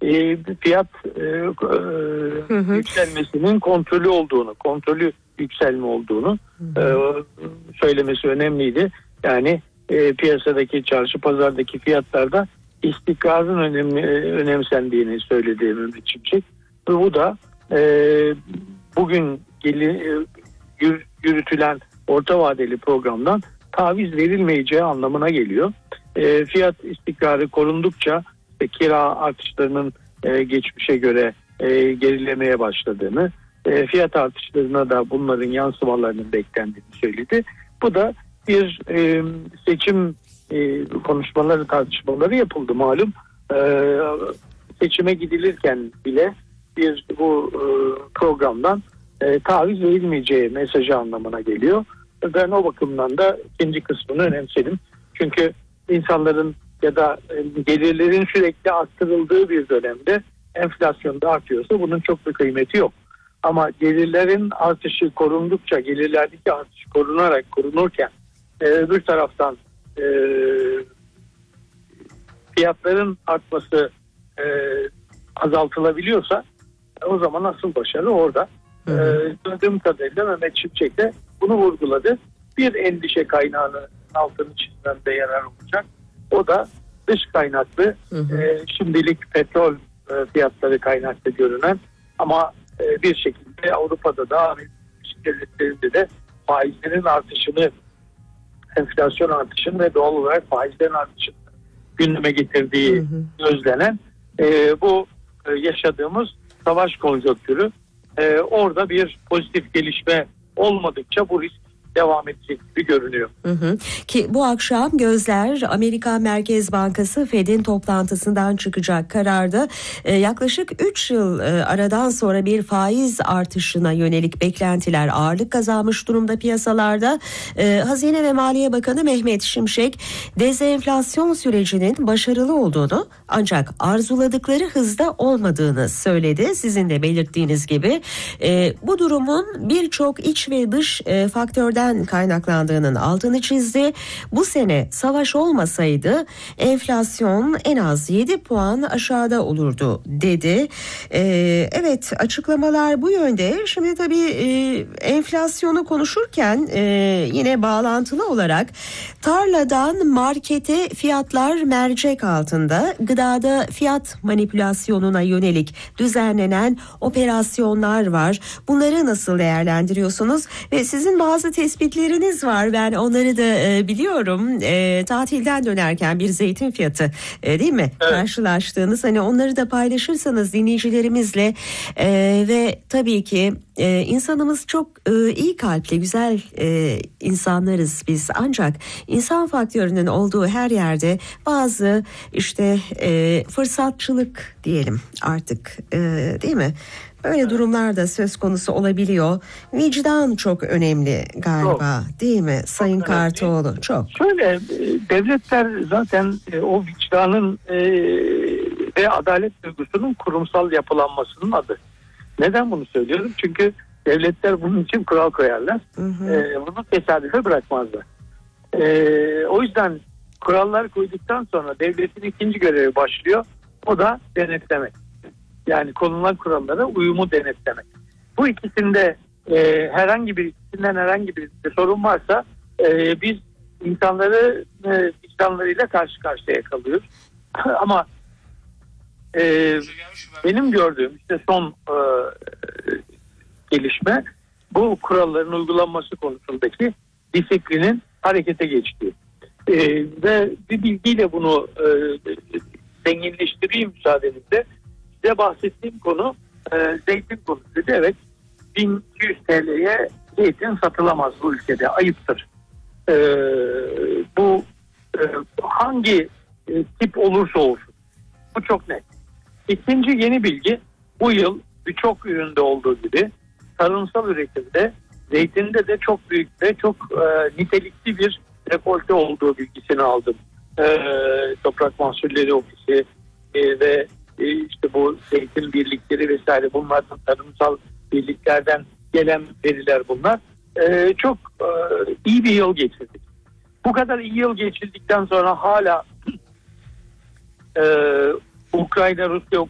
fiyat yükselmesinin kontrollü yükselme olduğunu söylemesi önemliydi. Yani piyasadaki, çarşı pazardaki fiyatlarda istikrarın önemsendiğini söyledi Mehmet Şimşek. Ve bu da bugün yürütülen orta vadeli programdan taviz verilmeyeceği anlamına geliyor. Fiyat istikrarı korundukça kira artışlarının geçmişe göre gerilemeye başladığını, fiyat artışlarına da bunların yansımalarının beklendiğini söyledi. Bu da bir seçim konuşmaları, tartışmaları yapıldı malum. Seçime gidilirken bile bu programdan taviz verilmeyeceği mesajı anlamına geliyor. Ben o bakımdan da ikinci kısmını önemsedim. Çünkü insanların ya da gelirlerin sürekli arttırıldığı bir dönemde enflasyon da artıyorsa bunun çok bir kıymeti yok. Ama gelirlerin artışı korundukça, gelirlerdeki artış korunurken öbür taraftan fiyatların artması azaltılabiliyorsa o zaman asıl başarı orada. Gördüğüm kadarıyla Mehmet Şimşek de bunu vurguladı. Bir endişe kaynağının altını çizmemde yarar olacak. O da dış kaynaklı, şimdilik petrol fiyatları kaynaklı görünen ama bir şekilde Avrupa'da da devletlerinde de faizlerin artışını, enflasyon artışını ve doğal olarak faizlerin artışını gündeme getirdiği gözlenen bu yaşadığımız savaş konjonktürü, orada bir pozitif gelişme olmadıkça bu risk devam edecek gibi görünüyor. Ki bu akşam gözler Amerika Merkez Bankası Fed'in toplantısından çıkacak kararda yaklaşık 3 yıl aradan sonra bir faiz artışına yönelik beklentiler ağırlık kazanmış durumda piyasalarda. Hazine ve Maliye Bakanı Mehmet Şimşek dezenflasyon sürecinin başarılı olduğunu ancak arzuladıkları hızda olmadığını söyledi. Sizin de belirttiğiniz gibi bu durumun birçok iç ve dış faktörden kaynaklandığının altını çizdi. Bu sene savaş olmasaydı enflasyon en az 7 puan aşağıda olurdu dedi. Evet, açıklamalar bu yönde. Şimdi tabii enflasyonu konuşurken yine bağlantılı olarak tarladan markete fiyatlar mercek altında, gıdada fiyat manipülasyonuna yönelik düzenlenen operasyonlar var. Bunları nasıl değerlendiriyorsunuz? Ve sizin bazı tespitleriniz var. Ben onları da biliyorum. Tatilden dönerken bir zeytin fiyatı değil mi? Evet. Karşılaştığınız, hani onları da paylaşırsanız dinleyicilerimizle ve tabii ki insanımız çok iyi kalpli, güzel insanlarız biz. Ancak insan faktörünün olduğu her yerde bazı fırsatçılık diyelim artık, değil mi? Böyle durumlar da söz konusu olabiliyor. Vicdan çok önemli galiba, değil mi Sayın Kartoğlu? Çok. Şöyle, devletler zaten o vicdanın ve adalet duygusunun kurumsal yapılanmasının adı. Neden bunu söylüyorum? Çünkü devletler bunun için kural koyarlar. Bunu tesadüfe bırakmazlar. O yüzden kurallar koyduktan sonra devletin ikinci görevi başlıyor. O da denetlemek. Yani konulan kurallara uyumu denetlemek. Bu ikisinde herhangi bir sorun varsa biz insanları vicdanlarıyla karşı karşıya kalıyoruz. Ama benim gördüğüm son gelişme bu kuralların uygulanması konusundaki disiplinin harekete geçtiği. Ve bir bilgiyle bunu zenginleştireyim müsaadenizle. Size bahsettiğim konu zeytin konusuydu. Evet, 1200 TL'ye zeytin satılamaz bu ülkede. Ayıptır. Bu hangi tip olursa olsun. Bu çok net. İkinci yeni bilgi, bu yıl birçok üründe olduğu gibi tarımsal üretimde, zeytinde de çok büyük ve çok nitelikli bir rekolte olduğu bilgisini aldım. Toprak Mahsulleri Ofisi ve bu zeytin birlikleri vesaire, bunlardan, tarımsal birliklerden gelen veriler bunlar. Çok iyi bir yıl geçirdik. Bu kadar iyi yıl geçirdikten sonra hala Ukrayna-Rusya